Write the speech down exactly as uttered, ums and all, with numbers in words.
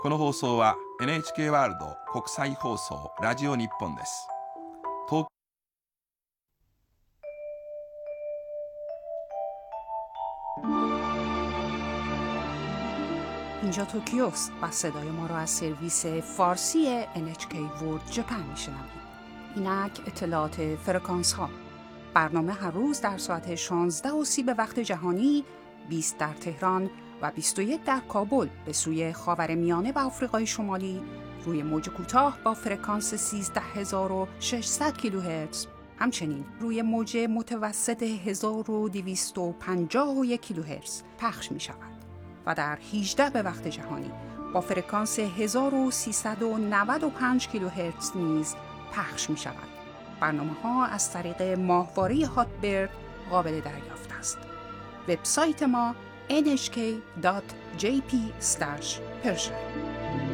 この放送は エヌエイチケー ワールド国際放送ラジオ日本です。東 اینجا توکیوست و صدای ما را از سرویس فارسی ان اچ کی ورلد ژاپن میشنوید. اینک اطلاعات فرکانس ها. برنامه هر روز در ساعت شانزده و سی به وقت جهانی، بیست در تهران و بیست و یک در کابل به سوی خاورمیانه و آفریقای شمالی روی موج کوتاه با فرکانس سیزده هزار و ششصد کیلوهرتز، همچنین روی موج متوسط هزار و دویست و پنجاه و یک کیلوهرتز پخش می شود و در هجده به وقت جهانی با فرکانس هزار و سیصد و نود و پنج کیلوهرتز نیز پخش می شود. برنامه ها از طریق ماهواره هاتبرد قابل دریافت است. وبسایت ما ان اچ کی دات جی پی اسلش پرشن